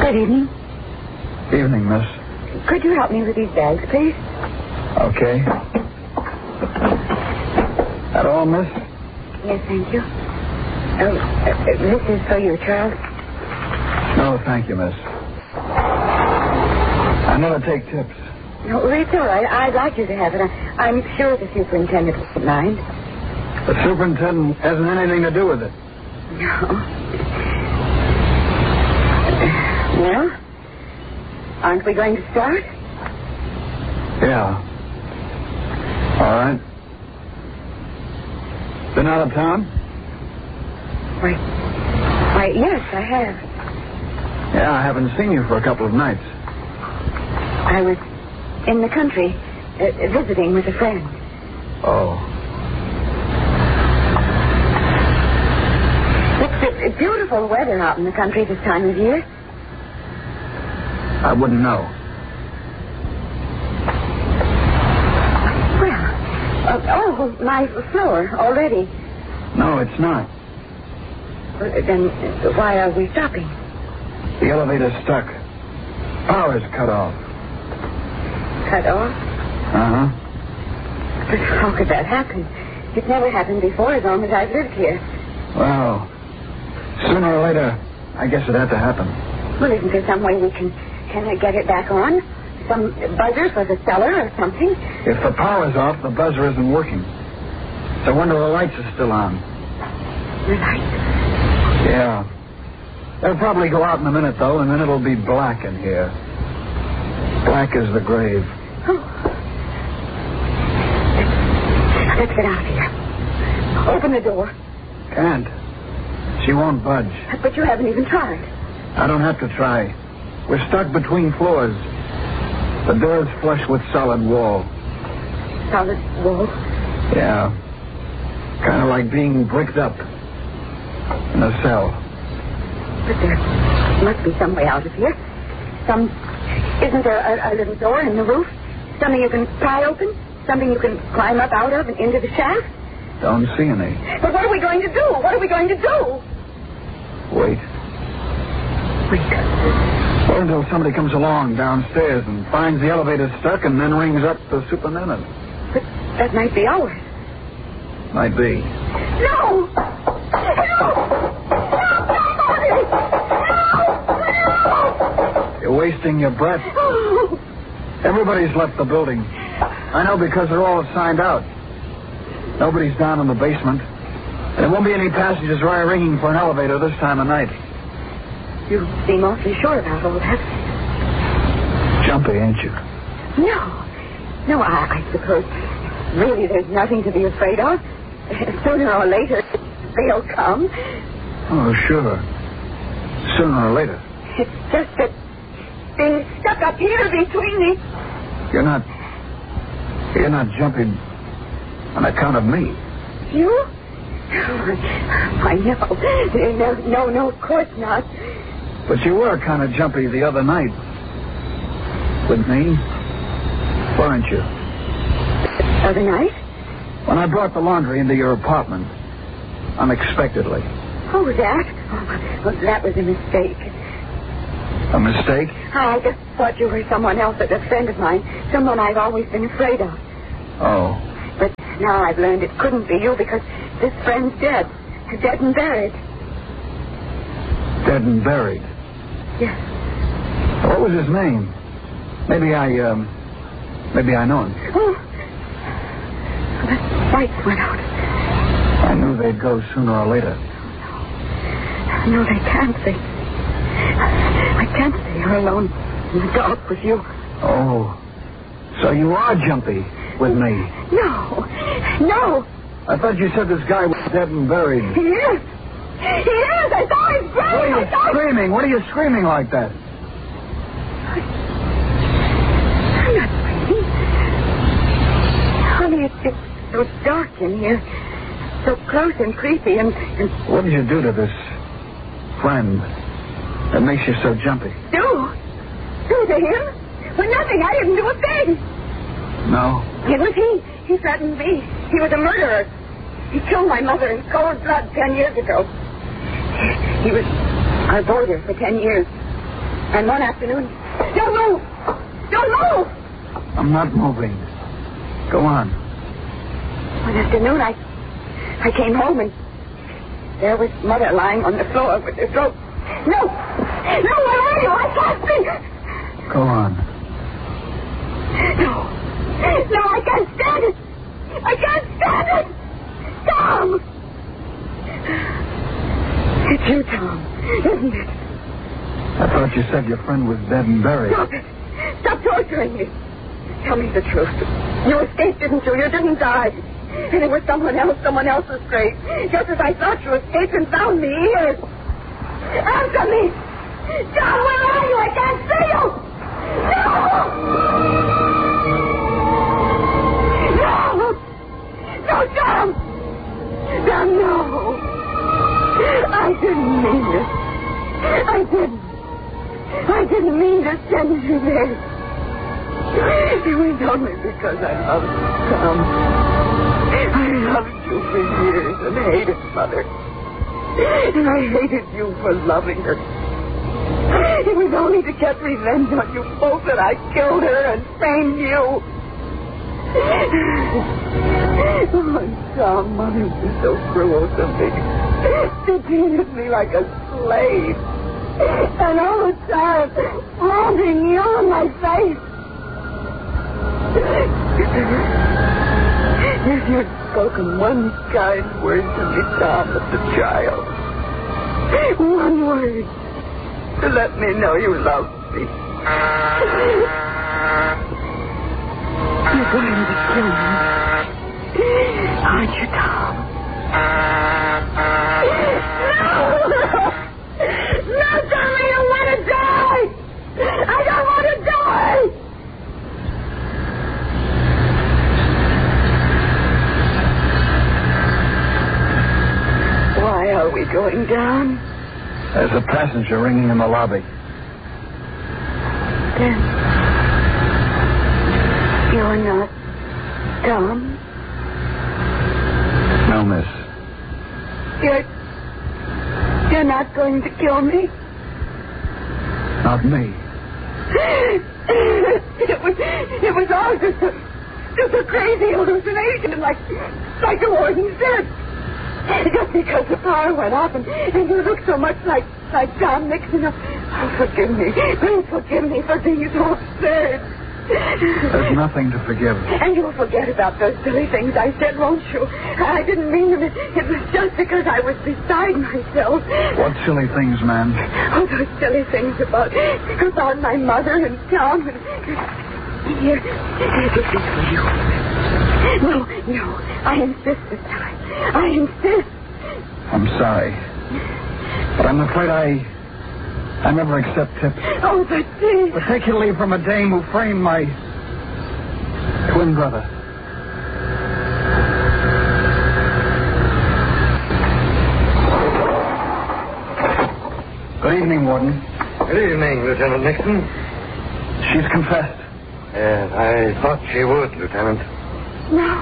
Good evening. Evening, miss. Could you help me with these bags, please? Okay. That all, miss? Yes, thank you. This is for you, Charles. No, thank you, miss. I never take tips. No, it's all right. I'd like you to have it. I'm sure the superintendent won't mind. The superintendent hasn't anything to do with it. No. Well, aren't we going to start? Yeah. All right. Been out of town? Why, yes, I have. Yeah, I haven't seen you for a couple of nights. I was in the country, visiting with a friend. Oh. It's beautiful weather out in the country this time of year. I wouldn't know. Well, my floor already. No, it's not. Then why are we stopping? The elevator's stuck. Power's cut off. Cut off? Uh-huh. But how could that happen? It's never happened before as long as I've lived here. Well, sooner or later, I guess it had to happen. Well, isn't there some way we can I get it back on? Some buzzer for the cellar or something? If the power's off, the buzzer isn't working. So I wonder the lights are still on. The lights? Yeah. They'll probably go out in a minute, though, and then it'll be black in here. Black as the grave. Oh. Let's get out of here. Open the door. Can't. She won't budge. But you haven't even tried. I don't have to try. We're stuck between floors. The door's flush with solid wall. Solid wall? Yeah. Kind of like being bricked up in a cell. But there must be some way out of here. Isn't there a little door in the roof? Something you can pry open? Something you can climb up out of and into the shaft? Don't see any. But what are we going to do? What are we going to do? Wait. Wait. Well, until somebody comes along downstairs and finds the elevator stuck and then rings up the superintendent. But that might be ours. Might be. No! No! You're wasting your breath. Oh. Everybody's left the building. I know because they're all signed out. Nobody's down in the basement. There won't be any passengers ringing for an elevator this time of night. You seem awfully sure about all that. Jumpy, ain't you? No, I suppose really there's nothing to be afraid of. Sooner or later, they'll come. Oh, sure. Sooner or later. It's just that they're stuck up here between me. You're not jumping on account of me. You? I know. No, of course not. But you were kind of jumpy the other night. With me. Weren't you? Other night? When I brought the laundry into your apartment. Unexpectedly. Oh, that? Oh, that was a mistake. A mistake? I just thought you were someone else, a friend of mine. Someone I've always been afraid of. Oh. But now I've learned it couldn't be you because this friend's dead. Dead and buried. Dead and buried? Yes. What was his name? Maybe I know him. Oh. The lights went out. I knew they'd go sooner or later. No, they can't. I can't stay here alone in the dark with you. Oh. So you are jumpy with me? No. I thought you said this guy was dead and buried. He is. I saw his grave. What are you screaming? What are you screaming like that? I'm not screaming. Honey, it's so dark in here. So close and creepy and... What did you do to this friend that makes you so jumpy? Do to him? Well, nothing. I didn't do a thing. No? It was he. He threatened me. He was a murderer. He killed my mother in cold blood 10 years ago. He was our boarder for 10 years. And one afternoon... Don't move! Don't move! I'm not moving. Go on. One afternoon, I came home and there was Mother lying on the floor with her throat. No! No, where are you? I can't see! Go on. No, I can't stand it! I can't stand it! Tom! It's you, Tom, isn't it? I thought you said your friend was dead and buried. Stop it! Stop torturing me! Tell me the truth. You escaped, didn't you? You didn't die. And it was someone else's grave. Just as I thought you escaped and found me here. Answer me! Tom, where are you? I can't see you! No! No! No, Tom! Tom, no! I didn't mean it. I didn't mean to send you there. It was only because I loved you, Tom. I loved you for years and hated Mother. And I hated you for loving her. It was only to get revenge on you both that I killed her and framed you. Oh, Tom, Mother was so cruel to me. She treated me like a slave. And all the time, holding you in my face. If you'd spoken one kind word to me, Tom, as a child. One word to let me know you loved me. You're going to kill me. Aren't you, Tom? No, Tom, I don't want to die! I don't want to die! Why are we going down? There's a passenger ringing in the lobby. Then you're not Tom? No, miss. You're not going to kill me? Not me. It was all just a crazy hallucination, like the warden said. Just because the power went off and you look so much like John Nixon. Oh, forgive me. Please forgive me for being so absurd. There's nothing to forgive. And you'll forget about those silly things I said, won't you? I didn't mean them. It was just because I was beside myself. What silly things, ma'am? Oh, those silly things about my mother and Tom. Here, this is for you. No, I insist this time. I insist. I'm sorry. But I'm afraid I never accept tips. Oh, but please. Particularly from a dame who framed my twin brother. Good evening, Warden. Good evening, Lieutenant Nixon. She's confessed. Yes, I thought she would, Lieutenant. No.